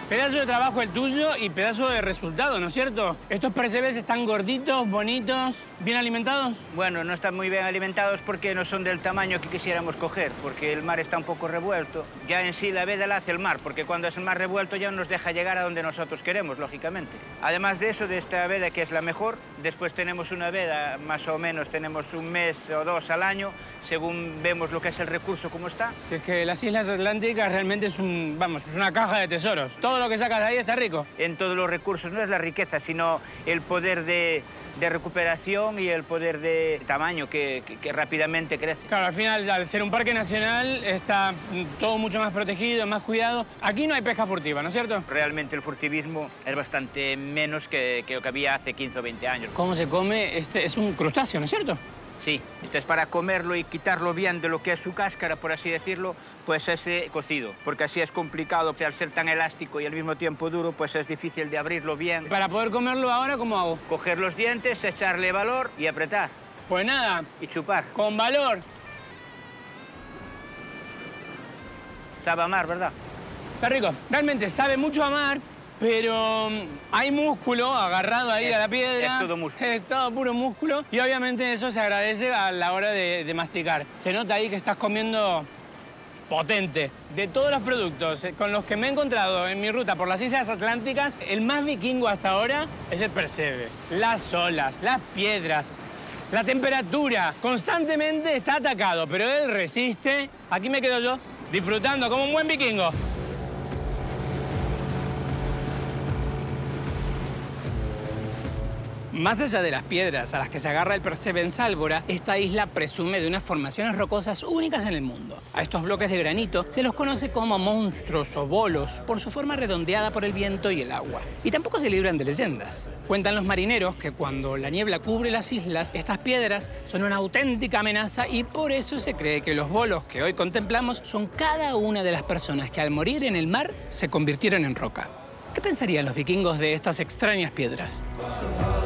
Pedazo de trabajo el tuyo y pedazo de resultado, ¿no es cierto? Estos percebes están gorditos, bonitos, bien alimentados. Bueno, no están muy bien alimentados porque no son del tamaño que quisiéramos coger, porque el mar está un poco revuelto. Ya en sí la veda la hace el mar, porque cuando es el mar revuelto ya nos deja llegar a donde nosotros queremos, lógicamente. Además de eso, de esta veda que es la mejor, después tenemos una veda, más o menos tenemos un mes o dos al año, según vemos lo que es el recurso como está. Si es que las Islas Atlánticas realmente es es una caja de tesoros. Todo lo que sacas de ahí está rico. En todos los recursos no es la riqueza, sino el poder de recuperación y el poder de tamaño que rápidamente crece. Claro, al final, al ser un parque nacional, está todo mucho más protegido, más cuidado. Aquí no hay pesca furtiva, ¿no es cierto? Realmente el furtivismo es bastante menos que lo que había hace 15 o 20 años. ¿Cómo se come? Este es un crustáceo, ¿no es cierto? Sí, esto es para comerlo y quitarlo bien de lo que es su cáscara, por así decirlo, pues ese cocido. Porque así es complicado, al ser tan elástico y al mismo tiempo duro, pues es difícil de abrirlo bien. Para poder comerlo ahora, ¿cómo hago? Coger los dientes, echarle valor y apretar. Pues nada. Y chupar. Con valor. Sabe a mar, ¿verdad? Está rico. Realmente sabe mucho a mar, pero hay músculo agarrado ahí a la piedra. Es todo músculo. Es todo puro músculo. Y obviamente eso se agradece a la hora de masticar. Se nota ahí que estás comiendo potente. De todos los productos con los que me he encontrado en mi ruta por las Islas Atlánticas, el más vikingo hasta ahora es el percebe. Las olas, las piedras, la temperatura. Constantemente está atacado, pero él resiste. Aquí me quedo yo, disfrutando como un buen vikingo. Más allá de las piedras a las que se agarra el percebe en Sálvora, esta isla presume de unas formaciones rocosas únicas en el mundo. A estos bloques de granito se los conoce como monstruos o bolos por su forma redondeada por el viento y el agua. Y tampoco se libran de leyendas. Cuentan los marineros que cuando la niebla cubre las islas, estas piedras son una auténtica amenaza y por eso se cree que los bolos que hoy contemplamos son cada una de las personas que al morir en el mar se convirtieron en roca. ¿Qué pensarían los vikingos de estas extrañas piedras?